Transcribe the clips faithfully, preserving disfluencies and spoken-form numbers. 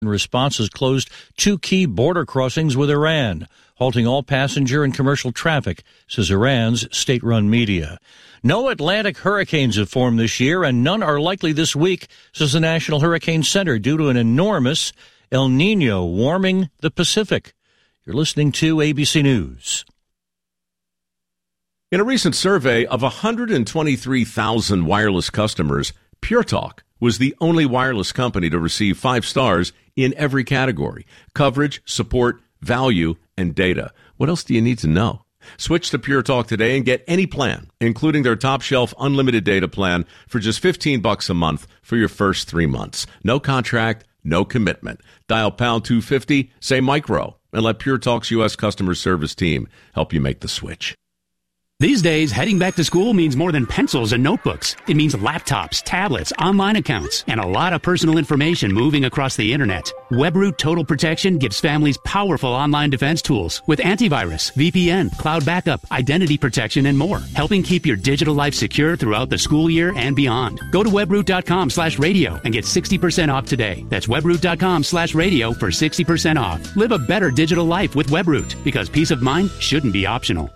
In response, has closed two key border crossings with Iran, halting all passenger and commercial traffic, says Iran's state-run media. No Atlantic hurricanes have formed this year, and none are likely this week, says the National Hurricane Center, due to an enormous El Nino warming the Pacific. You're listening to A B C News. In a recent survey of one hundred twenty-three thousand wireless customers, Pure Talk was the only wireless company to receive five stars in every category: coverage, support, value, and data. What else do you need to know? Switch to Pure Talk today and get any plan, including their top shelf unlimited data plan, for just fifteen bucks a month for your first three months. No contract, no commitment. Dial pound two fifty, say micro, and let Pure Talk's U S customer service team help you make the switch. These days, heading back to school means more than pencils and notebooks. It means laptops, tablets, online accounts, and a lot of personal information moving across the internet. WebRoot Total Protection gives families powerful online defense tools with antivirus, V P N, cloud backup, identity protection, and more, helping keep your digital life secure throughout the school year and beyond. Go to webroot.com slash radio and get sixty percent off today. That's webroot.com slash radio for sixty percent off. Live a better digital life with WebRoot, because peace of mind shouldn't be optional.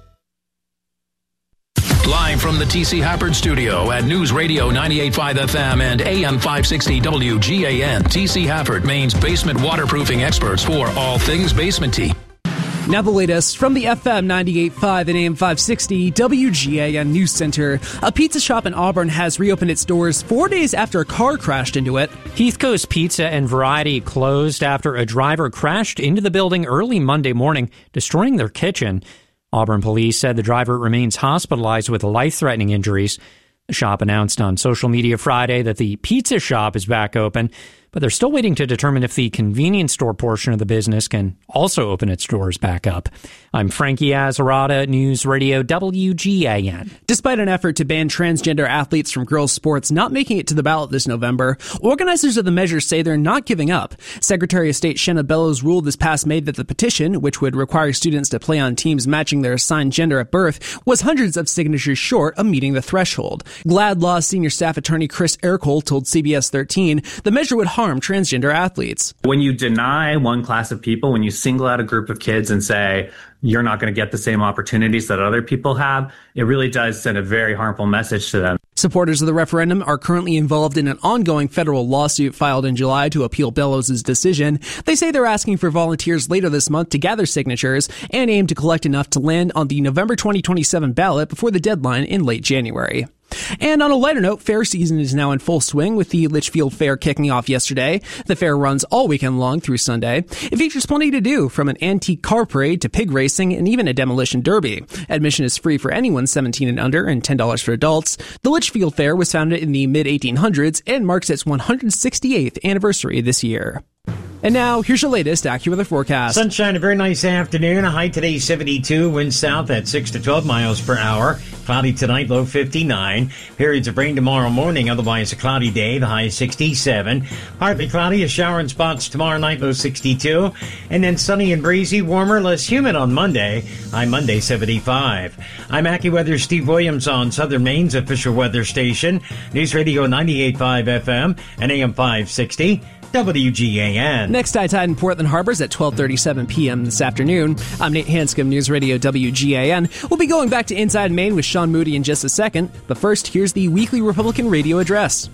Live from the T C Hafford studio at News Radio ninety-eight point five F M and A M five sixty W G A N. T C Hafford, Maine's basement waterproofing experts for all things basement-y. Now the latest from the F M ninety-eight point five and A M five sixty W G A N News Center. A pizza shop in Auburn has reopened its doors four days after a car crashed into it. Heath Coast Pizza and Variety closed after a driver crashed into the building early Monday morning, destroying their kitchen. Auburn police said the driver remains hospitalized with life-threatening injuries. The shop announced on social media Friday that the pizza shop is back open, but they're still waiting to determine if the convenience store portion of the business can also open its doors back up. I'm Frankie Azarada, News Radio W G A N. Despite an effort to ban transgender athletes from girls' sports not making it to the ballot this November, organizers of the measure say they're not giving up. Secretary of State Shenna Bellows ruled this past May that the petition, which would require students to play on teams matching their assigned gender at birth, was hundreds of signatures short of meeting the threshold. Glad Law senior staff attorney Chris Ercole told C B S thirteen the measure would harm transgender athletes. When you deny one class of people, when you single out a group of kids and say you're not going to get the same opportunities that other people have, it really does send a very harmful message to them. Supporters of the referendum are currently involved in an ongoing federal lawsuit filed in July to appeal Bellows' decision. They say they're asking for volunteers later this month to gather signatures and aim to collect enough to land on the November twenty twenty-seven ballot before the deadline in late January. And on a lighter note, fair season is now in full swing with the Litchfield Fair kicking off yesterday. The fair runs all weekend long through Sunday. It features plenty to do, from an antique car parade to pig racing and even a demolition derby. Admission is free for anyone seventeen and under and ten dollars for adults. The Litchfield Fair was founded in the mid eighteen hundreds and marks its one hundred sixty-eighth anniversary this year. And now, here's your latest AccuWeather forecast. Sunshine, a very nice afternoon. A high today, seventy-two. Wind south at six to twelve miles per hour. Cloudy tonight, low fifty-nine. Periods of rain tomorrow morning, otherwise a cloudy day. The high sixty-seven. Partly cloudy, a shower in spots tomorrow night, low sixty-two. And then sunny and breezy, warmer, less humid on Monday. High Monday, seventy-five. I'm AccuWeather Steve Williams on Southern Maine's official weather station. News Radio ninety-eight point five F M and A M five sixty. W G A N. Next high tide in Portland Harbors at twelve thirty-seven p.m. this afternoon. I'm Nate Hanscom, News Radio W G A N. We'll be going back to Inside Maine with Sean Moody in just a second. But first, here's the weekly Republican radio address.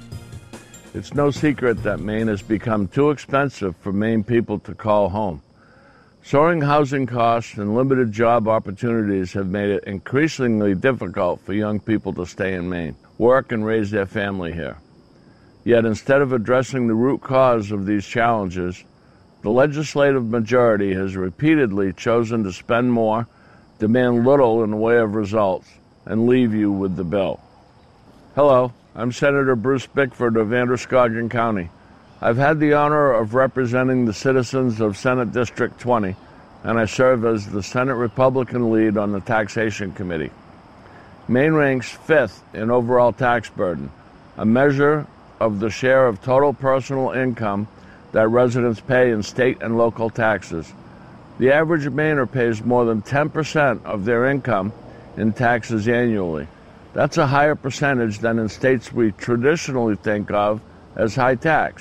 It's no secret that Maine has become too expensive for Maine people to call home. Soaring housing costs and limited job opportunities have made it increasingly difficult for young people to stay in Maine, work, and raise their family here. Yet instead of addressing the root cause of these challenges, the legislative majority has repeatedly chosen to spend more, demand little in the way of results, and leave you with the bill. Hello, I'm Senator Bruce Bickford of Androscoggin County. I've had the honor of representing the citizens of Senate District twenty, and I serve as the Senate Republican lead on the Taxation Committee. Maine ranks fifth in overall tax burden, a measure of the share of total personal income that residents pay in state and local taxes. The average Mainer pays more than ten percent of their income in taxes annually. That's a higher percentage than in states we traditionally think of as high tax,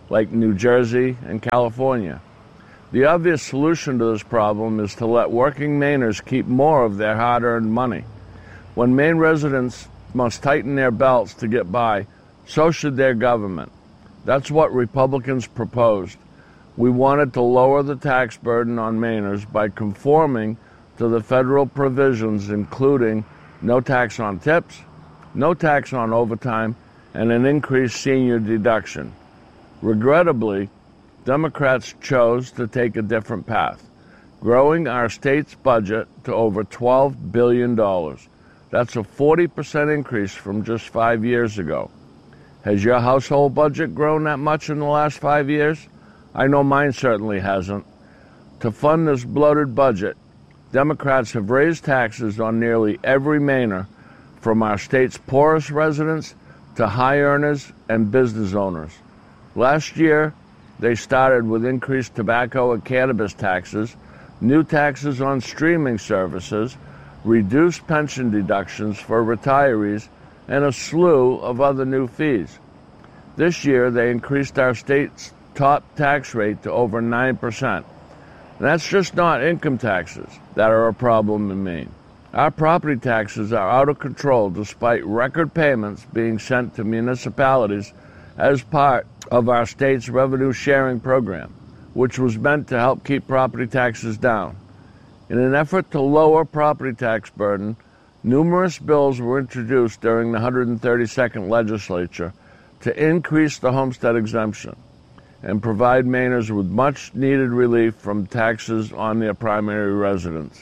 like New Jersey and California. The obvious solution to this problem is to let working Mainers keep more of their hard-earned money. When Maine residents must tighten their belts to get by, so should their government. That's what Republicans proposed. We wanted to lower the tax burden on Mainers by conforming to the federal provisions, including no tax on tips, no tax on overtime, and an increased senior deduction. Regrettably, Democrats chose to take a different path, growing our state's budget to over twelve billion dollars. That's a forty percent increase from just five years ago. Has your household budget grown that much in the last five years? I know mine certainly hasn't. To fund this bloated budget, Democrats have raised taxes on nearly every Mainer, from our state's poorest residents to high earners and business owners. Last year, they started with increased tobacco and cannabis taxes, new taxes on streaming services, reduced pension deductions for retirees, and a slew of other new fees. This year, they increased our state's top tax rate to over nine percent. And that's just not income taxes that are a problem in Maine. Our property taxes are out of control despite record payments being sent to municipalities as part of our state's revenue sharing program, which was meant to help keep property taxes down. In an effort to lower property tax burden, numerous bills were introduced during the one hundred thirty-second legislature to increase the homestead exemption and provide Mainers with much-needed relief from taxes on their primary residence.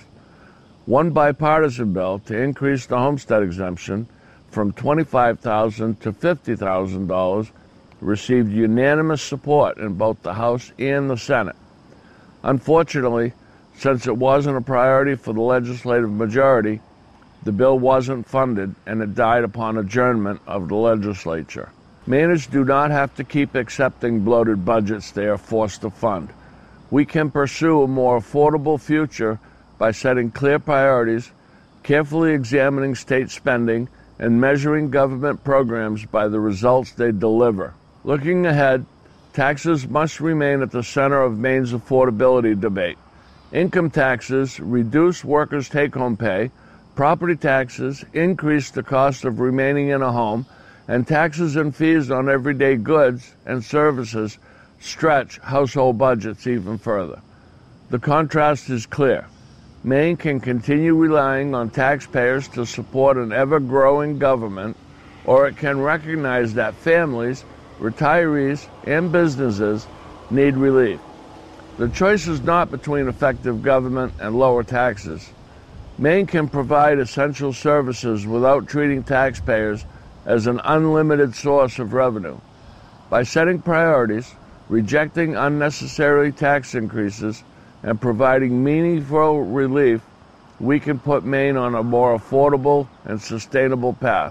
One bipartisan bill to increase the homestead exemption from twenty-five thousand dollars to fifty thousand dollars received unanimous support in both the House and the Senate. Unfortunately, since it wasn't a priority for the legislative majority, the bill wasn't funded and it died upon adjournment of the legislature. Mainers do not have to keep accepting bloated budgets they are forced to fund. We can pursue a more affordable future by setting clear priorities, carefully examining state spending, and measuring government programs by the results they deliver. Looking ahead, taxes must remain at the center of Maine's affordability debate. Income taxes reduce workers' take-home pay, property taxes increase the cost of remaining in a home, and taxes and fees on everyday goods and services stretch household budgets even further. The contrast is clear. Maine can continue relying on taxpayers to support an ever-growing government, or it can recognize that families, retirees, and businesses need relief. The choice is not between effective government and lower taxes. Maine can provide essential services without treating taxpayers as an unlimited source of revenue. By setting priorities, rejecting unnecessary tax increases, and providing meaningful relief, we can put Maine on a more affordable and sustainable path.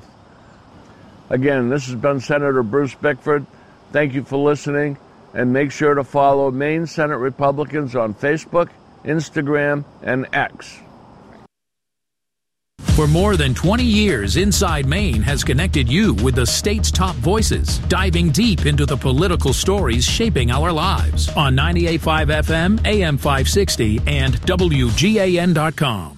Again, this has been Senator Bruce Bickford. Thank you for listening, and make sure to follow Maine Senate Republicans on Facebook, Instagram, and X. For more than twenty years, Inside Maine has connected you with the state's top voices, diving deep into the political stories shaping our lives on ninety-eight point five F M, A M five sixty, and W G A N dot com.